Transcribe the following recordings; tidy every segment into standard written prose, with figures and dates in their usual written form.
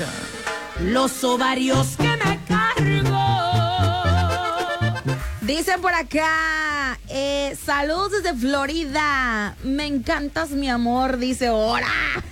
los ovarios que me cargo. Dicen por acá, saludos desde Florida. Me encantas, mi amor, dice Ora.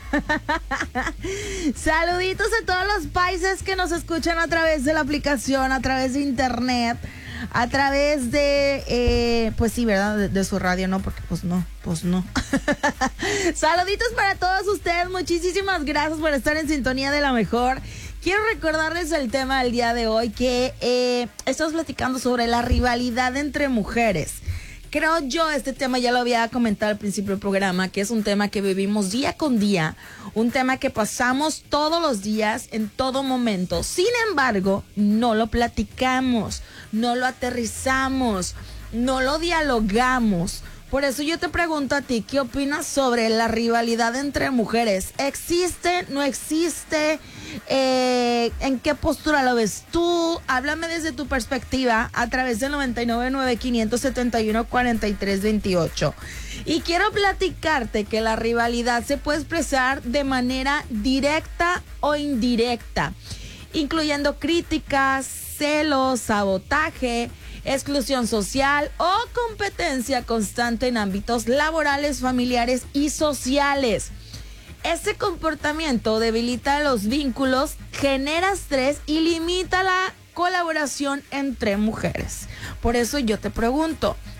Saluditos a todos los paisas que nos escuchan a través de la aplicación, a través de internet, a través de, pues sí, ¿verdad? De su radio, ¿no? Porque pues no. Saluditos para todos ustedes. Muchísimas gracias por estar en sintonía de la mejor. Quiero recordarles el tema del día de hoy, que estamos platicando sobre la rivalidad entre mujeres. Creo yo, este tema ya lo había comentado al principio del programa, que es un tema que vivimos día con día, un tema que pasamos todos los días, en todo momento. Sin embargo, no lo platicamos, no lo aterrizamos, no lo dialogamos. Por eso yo te pregunto a ti, ¿qué opinas sobre la rivalidad entre mujeres? ¿Existe? ¿No existe? ¿En qué postura lo ves tú? Háblame desde tu perspectiva a través del 999-571-4328. Y quiero platicarte que la rivalidad se puede expresar de manera directa o indirecta, incluyendo críticas, celos, sabotaje, exclusión social o competencia constante en ámbitos laborales, familiares y sociales. Este comportamiento debilita los vínculos, genera estrés y limita la colaboración entre mujeres. Por eso yo te pregunto,